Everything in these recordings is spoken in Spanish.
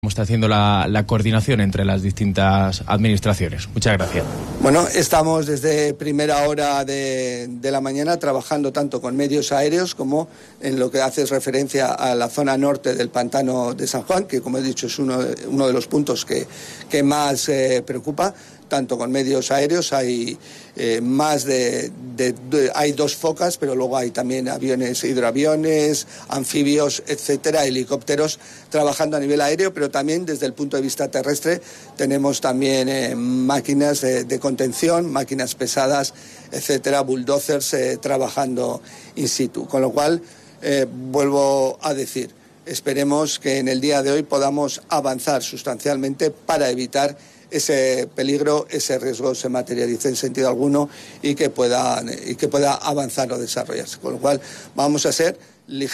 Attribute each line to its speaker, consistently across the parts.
Speaker 1: ¿Cómo está haciendo la coordinación entre las distintas administraciones? Muchas gracias.
Speaker 2: Bueno, estamos desde primera hora de la mañana trabajando tanto con medios aéreos como en lo que hace referencia a la zona norte del pantano de San Juan, que como he dicho es uno de los puntos que más preocupa. Tanto con medios aéreos hay hay 2 focas, pero luego hay también aviones, hidroaviones, anfibios, etcétera, helicópteros trabajando a nivel aéreo, pero también desde el punto de vista terrestre tenemos también máquinas de contención, máquinas pesadas, etcétera, bulldozers trabajando in situ. Con lo cual, vuelvo a decir, esperemos que en el día de hoy podamos avanzar sustancialmente para evitar ese peligro, ese riesgo se materialice en sentido alguno y que pueda avanzar o desarrollarse. Con lo cual vamos a ser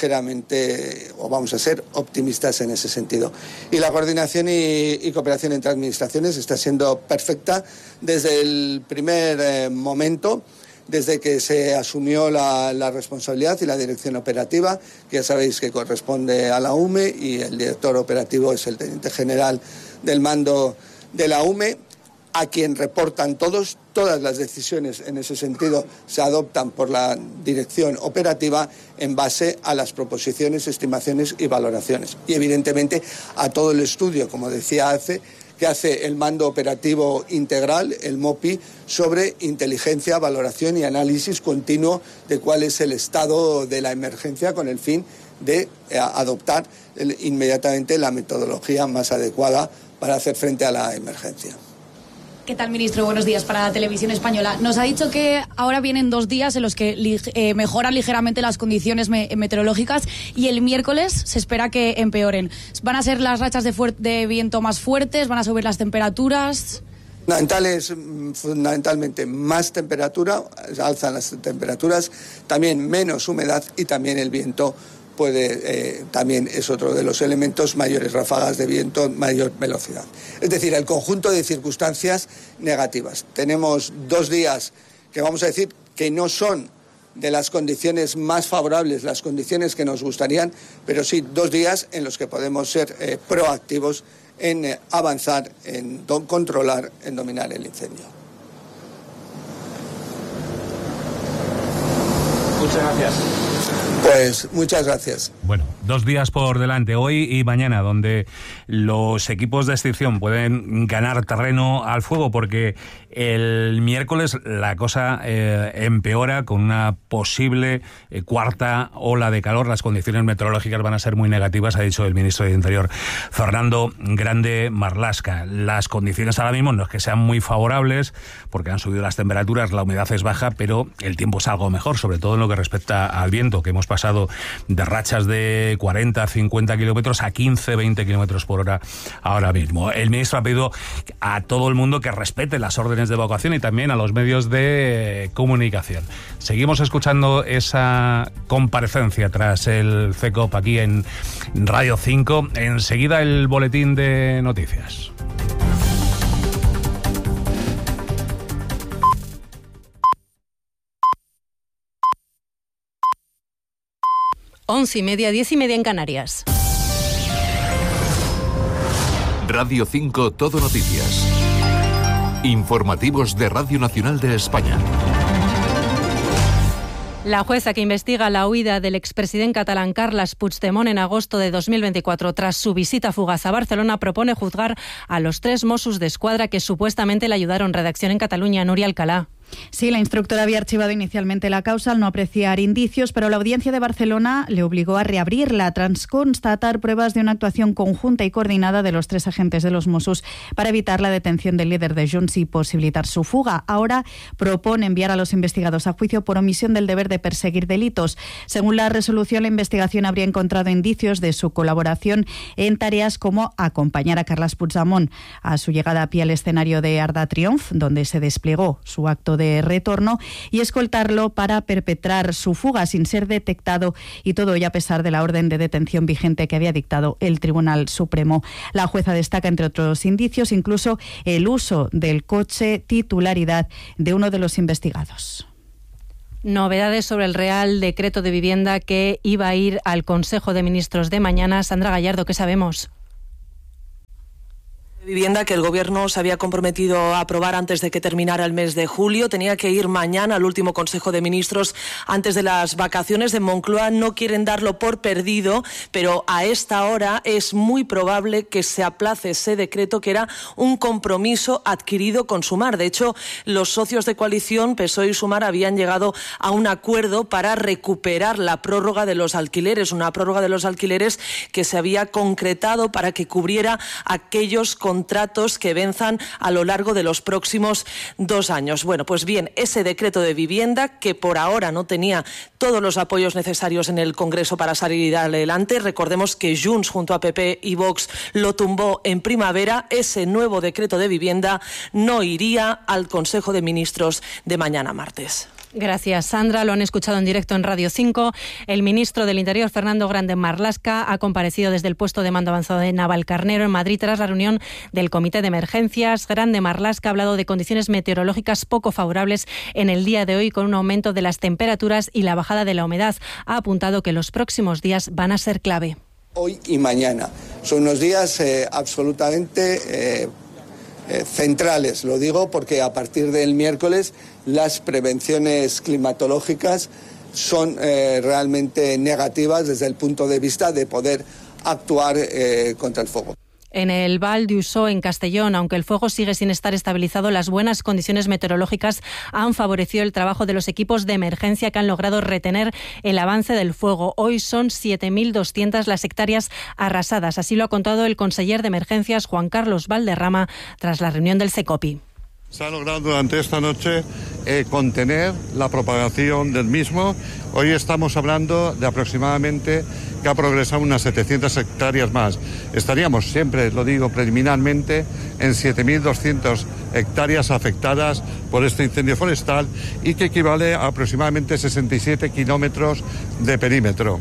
Speaker 2: optimistas en ese sentido. Y la coordinación y cooperación entre administraciones está siendo perfecta desde el primer momento, desde que se asumió la responsabilidad y la dirección operativa, que ya sabéis que corresponde a la UME y el director operativo es el teniente general del mando de la UME, a quien reportan todas las decisiones en ese sentido se adoptan por la dirección operativa en base a las proposiciones, estimaciones y valoraciones. Y evidentemente a todo el estudio, como decía que hace el mando operativo integral, el MOPI, sobre inteligencia, valoración y análisis continuo de cuál es el estado de la emergencia con el fin de adoptar inmediatamente la metodología más adecuada para hacer frente a la emergencia.
Speaker 3: ¿Qué tal, ministro? Buenos días para Televisión Española. Nos ha dicho que ahora vienen 2 días en los que mejoran ligeramente las condiciones meteorológicas y el miércoles se espera que empeoren. ¿Van a ser las rachas de viento más fuertes? ¿Van a subir las temperaturas?
Speaker 2: Fundamentalmente más temperatura, alzan las temperaturas, también menos humedad y también el viento también es otro de los elementos, mayores ráfagas de viento, mayor velocidad. Es decir, el conjunto de circunstancias negativas. Tenemos 2 días que vamos a decir que no son de las condiciones más favorables, las condiciones que nos gustarían, pero sí 2 días en los que podemos ser proactivos en avanzar, en controlar, en dominar el incendio.
Speaker 1: Muchas gracias.
Speaker 2: Pues muchas gracias.
Speaker 4: Bueno, 2 días por delante, hoy y mañana, donde los equipos de extinción pueden ganar terreno al fuego, porque el miércoles la cosa empeora con una posible cuarta ola de calor. Las condiciones meteorológicas van a ser muy negativas, ha dicho el ministro de Interior, Fernando Grande Marlaska. Las condiciones ahora mismo no es que sean muy favorables, porque han subido las temperaturas, la humedad es baja, pero el tiempo es algo mejor, sobre todo en lo que respecta al viento, que hemos pasado de rachas de 40, 50 kilómetros a 15, 20 kilómetros por hora ahora mismo. El ministro ha pedido a todo el mundo que respete las órdenes de evacuación y también a los medios de comunicación. Seguimos escuchando esa comparecencia tras el CECOP aquí en Radio 5. Enseguida el boletín de noticias.
Speaker 5: Once y media, 10:30 en Canarias.
Speaker 6: Radio 5 Todo Noticias. Informativos de Radio Nacional de España.
Speaker 5: La jueza que investiga la huida del expresidente catalán Carles Puigdemont en agosto de 2024 tras su visita fugaz a Barcelona propone juzgar a los 3 Mossos d'Esquadra que supuestamente le ayudaron. Redacción en Cataluña, Nuria Alcalá.
Speaker 7: Sí, la instructora había archivado inicialmente la causa al no apreciar indicios, pero la Audiencia de Barcelona le obligó a reabrirla tras constatar pruebas de una actuación conjunta y coordinada de los 3 agentes de los Mossos para evitar la detención del líder de Junts y posibilitar su fuga. Ahora propone enviar a los investigados a juicio por omisión del deber de perseguir delitos. Según la resolución, la investigación habría encontrado indicios de su colaboración en tareas como acompañar a Carles Puigdemont a su llegada a pie al escenario de Arc de Triomphe, donde se desplegó su acto de retorno, y escoltarlo para perpetrar su fuga sin ser detectado, y todo ello a pesar de la orden de detención vigente que había dictado el Tribunal Supremo. La jueza destaca, entre otros indicios, incluso el uso del coche titularidad de uno de los investigados.
Speaker 5: Novedades sobre el Real Decreto de Vivienda que iba a ir al Consejo de Ministros de mañana. Sandra Gallardo, ¿qué sabemos?
Speaker 8: Vivienda que el Gobierno se había comprometido a aprobar antes de que terminara el mes de julio. Tenía que ir mañana al último Consejo de Ministros antes de las vacaciones. En Moncloa no quieren darlo por perdido, pero a esta hora es muy probable que se aplace ese decreto, que era un compromiso adquirido con Sumar. De hecho, los socios de coalición, PSOE y Sumar, habían llegado a un acuerdo para recuperar la prórroga de los alquileres, una prórroga de los alquileres que se había concretado para que cubriera aquellos contratos que venzan a lo largo de los próximos 2 años. Bueno, pues bien, ese decreto de vivienda, que por ahora no tenía todos los apoyos necesarios en el Congreso para salir adelante, recordemos que Junts junto a PP y Vox lo tumbó en primavera, ese nuevo decreto de vivienda no iría al Consejo de Ministros de mañana martes.
Speaker 5: Gracias, Sandra. Lo han escuchado en directo en Radio 5. El ministro del Interior, Fernando Grande Marlaska, ha comparecido desde el puesto de mando avanzado de Navalcarnero en Madrid tras la reunión del Comité de Emergencias. Grande Marlaska ha hablado de condiciones meteorológicas poco favorables en el día de hoy, con un aumento de las temperaturas y la bajada de la humedad. Ha apuntado que los próximos días van a ser clave.
Speaker 2: Hoy y mañana son unos días absolutamente centrales. Lo digo porque a partir del miércoles las prevenciones climatológicas son realmente negativas desde el punto de vista de poder actuar contra el fuego.
Speaker 5: En el Val d'Uixó, en Castellón, aunque el fuego sigue sin estar estabilizado, las buenas condiciones meteorológicas han favorecido el trabajo de los equipos de emergencia que han logrado retener el avance del fuego. Hoy son 7.200 las hectáreas arrasadas. Así lo ha contado el conseller de Emergencias, Juan Carlos Valderrama, tras la reunión del Secopi.
Speaker 9: Se ha logrado durante esta noche contener la propagación del mismo. Hoy estamos hablando de aproximadamente que ha progresado unas 700 hectáreas más. Estaríamos, siempre lo digo preliminarmente, en 7.200 hectáreas afectadas por este incendio forestal y que equivale a aproximadamente 67 kilómetros de perímetro.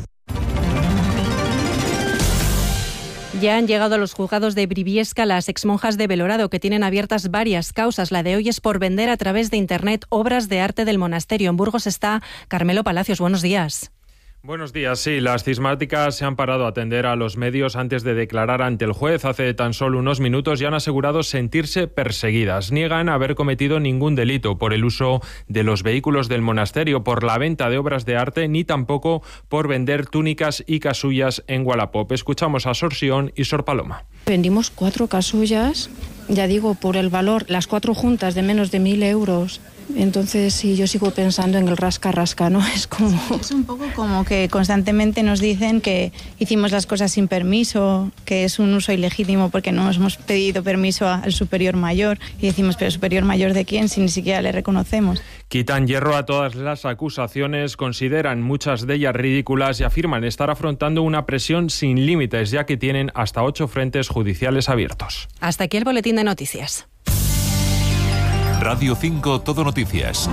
Speaker 5: Ya han llegado a los juzgados de Briviesca las exmonjas de Belorado, que tienen abiertas varias causas. La de hoy es por vender a través de Internet obras de arte del monasterio. En Burgos está Carmelo Palacios. Buenos días.
Speaker 10: Buenos días. Sí, las cismáticas se han parado a atender a los medios antes de declarar ante el juez hace tan solo unos minutos y han asegurado sentirse perseguidas. Niegan haber cometido ningún delito por el uso de los vehículos del monasterio, por la venta de obras de arte, ni tampoco por vender túnicas y casullas en Wallapop. Escuchamos a Sor Sion y Sor Paloma.
Speaker 11: Vendimos 4 casullas, ya digo, por el valor, las 4 juntas de menos de 1.000 euros. Entonces, sí, yo sigo pensando en el rasca-rasca, ¿no? Es un poco como que constantemente nos dicen que hicimos las cosas sin permiso, que es un uso ilegítimo porque no hemos pedido permiso al superior mayor. Y decimos, ¿pero superior mayor de quién? Si ni siquiera le reconocemos.
Speaker 10: Quitan hierro a todas las acusaciones, consideran muchas de ellas ridículas y afirman estar afrontando una presión sin límites, ya que tienen hasta 8 frentes judiciales abiertos.
Speaker 5: Hasta aquí el boletín de noticias.
Speaker 6: Radio 5 Todo Noticias.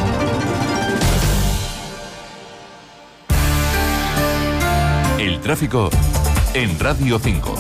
Speaker 6: El tráfico en Radio 5.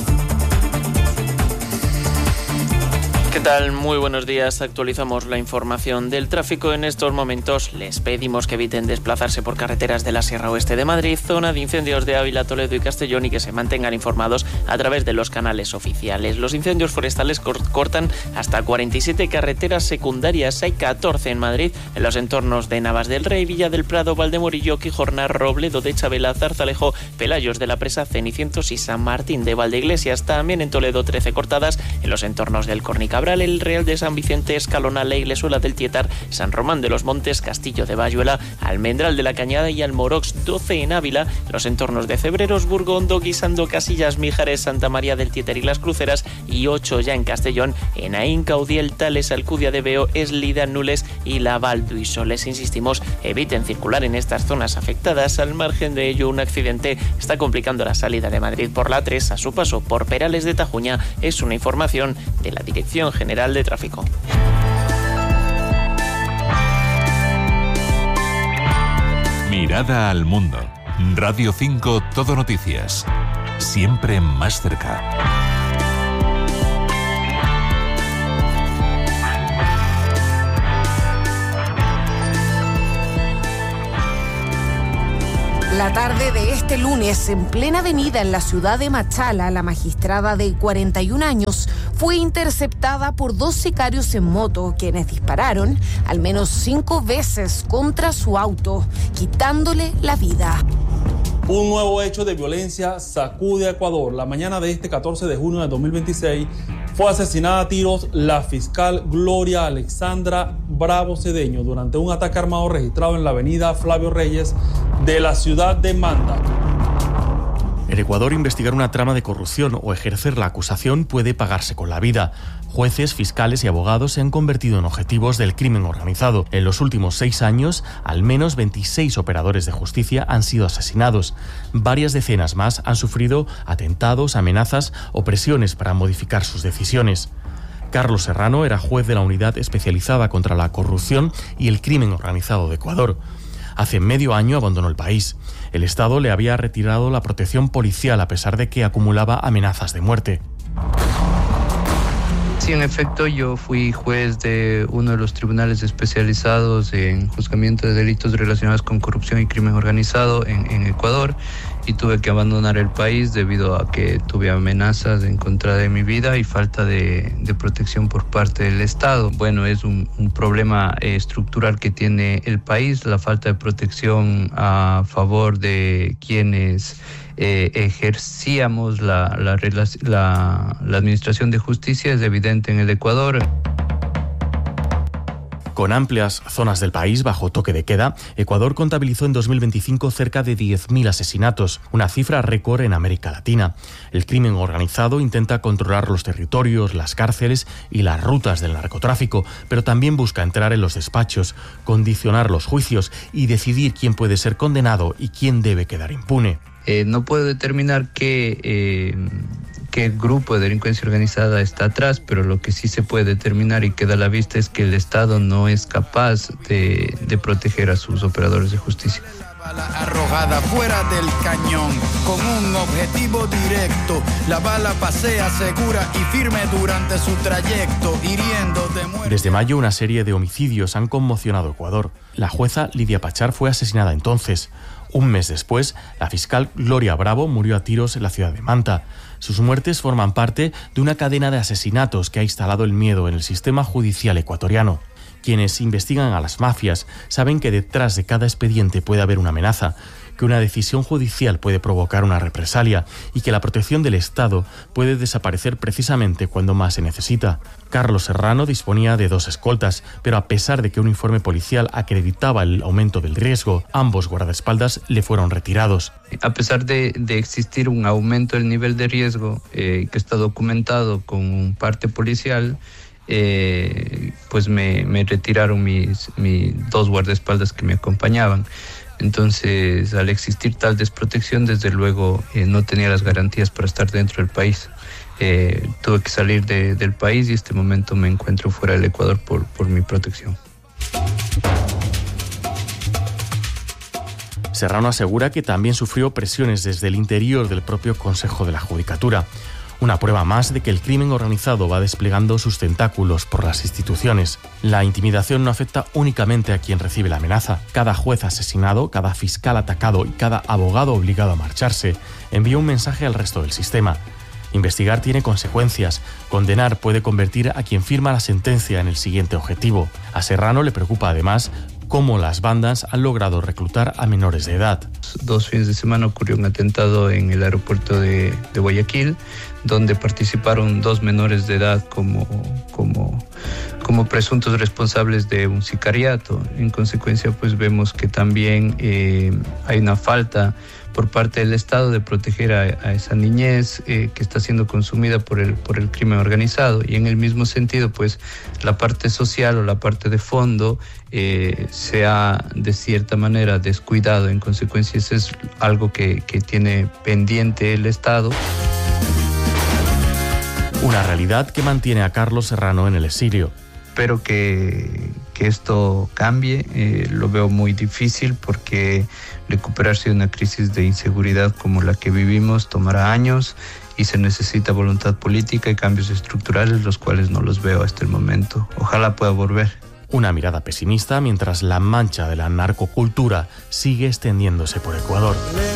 Speaker 12: ¿Qué tal? Muy buenos días. Actualizamos la información del tráfico. En estos momentos les pedimos que eviten desplazarse por carreteras de la Sierra Oeste de Madrid, zona de incendios de Ávila, Toledo y Castellón, y que se mantengan informados a través de los canales oficiales. Los incendios forestales cortan hasta 47 carreteras secundarias. Hay 14 en Madrid, en los entornos de Navas del Rey, Villa del Prado, Valdemorillo, Quijorna, Robledo de Chabela, Zarzalejo, Pelayos de la Presa, Cenicientos y San Martín de Valdeiglesias. También en Toledo 13 cortadas, en los entornos del Cornicabral, el Real de San Vicente, Escalona, La Iglesuela del Tietar, San Román de los Montes, Castillo de Bayuela, Almendral de la Cañada y Almorox. 12 en Ávila, los entornos de Cebreros, Burgondo, Guisando, Casillas, Mijares, Santa María del Tietar y Las Cruceras, y 8 ya en Castellón, en Aín, Caudiel, Tales, Alcudia de Veo, Eslida, Nules y la Val d'Uixó. Les insistimos, eviten circular en estas zonas afectadas. Al margen de ello, un accidente está complicando la salida de Madrid por la 3 a su paso por Perales de Tajuña. Es una información de la Dirección General de Tráfico.
Speaker 6: Mirada al mundo. Radio 5 Todo Noticias. Siempre más cerca.
Speaker 7: La
Speaker 13: la tarde de este lunes, en plena avenida en la ciudad de Machala, la magistrada de 41 años fue interceptada por 2 sicarios en moto, quienes dispararon al menos 5 veces contra su auto, quitándole la vida.
Speaker 14: Un nuevo hecho de violencia sacude a Ecuador. La mañana de este 14 de junio de 2026 fue asesinada a tiros la fiscal Gloria Alexandra Bravo Cedeño durante un ataque armado registrado en la avenida Flavio Reyes de la ciudad de Manta.
Speaker 15: En Ecuador, investigar una trama de corrupción o ejercer la acusación puede pagarse con la vida. Jueces, fiscales y abogados se han convertido en objetivos del crimen organizado. En los últimos 6 años, al menos 26 operadores de justicia han sido asesinados. Varias decenas más han sufrido atentados, amenazas o presiones para modificar sus decisiones. Carlos Serrano era juez de la Unidad Especializada contra la Corrupción y el Crimen Organizado de Ecuador. Hace medio año abandonó el país. El Estado le había retirado la protección policial a pesar de que acumulaba amenazas de muerte.
Speaker 16: Sí, en efecto, yo fui juez de uno de los tribunales especializados en juzgamiento de delitos relacionados con corrupción y crimen organizado en Ecuador, y tuve que abandonar el país debido a que tuve amenazas en contra de mi vida y falta de protección por parte del Estado. Bueno, es un problema estructural que tiene el país, la falta de protección a favor de quienes ejercíamos la administración de justicia es evidente en el Ecuador.
Speaker 15: Con amplias zonas del país bajo toque de queda, Ecuador contabilizó en 2025 cerca de 10.000 asesinatos, una cifra récord en América Latina. El crimen organizado intenta controlar los territorios, las cárceles y las rutas del narcotráfico, pero también busca entrar en los despachos, condicionar los juicios y decidir quién puede ser condenado y quién debe quedar impune.
Speaker 16: No puedo determinar qué grupo de delincuencia organizada está atrás, pero lo que sí se puede determinar y queda a la vista es que el Estado no es capaz de proteger a sus operadores de justicia.
Speaker 17: Bala arrojada fuera del cañón con un objetivo directo. La bala pasea segura y firme durante su trayecto, hiriendo de muerte.
Speaker 15: Desde mayo, una serie de homicidios han conmocionado Ecuador. La jueza Lidia Pachar fue asesinada entonces. Un mes después, la fiscal Gloria Bravo murió a tiros en la ciudad de Manta. Sus muertes forman parte de una cadena de asesinatos que ha instalado el miedo en el sistema judicial ecuatoriano. Quienes investigan a las mafias saben que detrás de cada expediente puede haber una amenaza, que una decisión judicial puede provocar una represalia y que la protección del Estado puede desaparecer precisamente cuando más se necesita. Carlos Serrano disponía de 2 escoltas, pero a pesar de que un informe policial acreditaba el aumento del riesgo, ambos guardaespaldas le fueron retirados.
Speaker 16: A pesar de existir un aumento del nivel de riesgo que está documentado con un parte policial, pues me retiraron mis 2 guardaespaldas que me acompañaban. Entonces, al existir tal desprotección, desde luego no tenía las garantías para estar dentro del país. Tuve que salir del país y en este momento me encuentro fuera del Ecuador por mi protección.
Speaker 15: Serrano asegura que también sufrió presiones desde el interior del propio Consejo de la Judicatura. Una prueba más de que el crimen organizado va desplegando sus tentáculos por las instituciones. La intimidación no afecta únicamente a quien recibe la amenaza. Cada juez asesinado, cada fiscal atacado y cada abogado obligado a marcharse envía un mensaje al resto del sistema. Investigar tiene consecuencias. Condenar puede convertir a quien firma la sentencia en el siguiente objetivo. A Serrano le preocupa además cómo las bandas han logrado reclutar a menores de edad.
Speaker 16: 2 fines de semana ocurrió un atentado en el aeropuerto de Guayaquil, donde participaron 2 menores de edad como presuntos responsables de un sicariato. En consecuencia, pues vemos que también hay una falta por parte del Estado de proteger a esa niñez que está siendo consumida por el crimen organizado. Y en el mismo sentido, pues la parte social o la parte de fondo se ha de cierta manera descuidado. En consecuencia, eso es algo que tiene pendiente el Estado.
Speaker 15: Una realidad que mantiene a Carlos Serrano en el exilio.
Speaker 16: Espero que esto cambie. Lo veo muy difícil porque recuperarse de una crisis de inseguridad como la que vivimos tomará años y se necesita voluntad política y cambios estructurales, los cuales no los veo hasta el momento. Ojalá pueda volver.
Speaker 15: Una mirada pesimista mientras la mancha de la narcocultura sigue extendiéndose por Ecuador.